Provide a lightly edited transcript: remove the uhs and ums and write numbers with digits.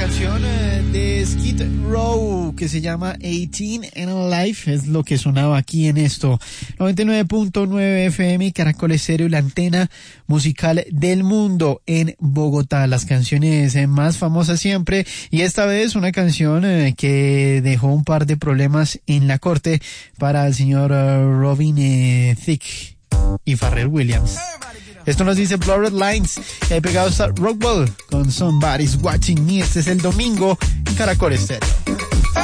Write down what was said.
canción de Skid Row que se llama 18 and Life es lo que sonaba aquí en esto. 99.9 FM, Caracol Estéreo, la antena musical del mundo en Bogotá. Las canciones más famosas siempre, y esta vez una canción que dejó un par de problemas en la corte para el señor Robin Thicke y Pharrell Williams. Esto nos dice Blurred Lines, y ahí pegado está Rockwell con Somebody's Watching Me. Este es el domingo en Caracol Estéreo.